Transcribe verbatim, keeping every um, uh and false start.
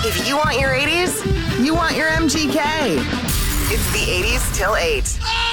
If you want your eighties, you want your M G K. It's the eighties till eight.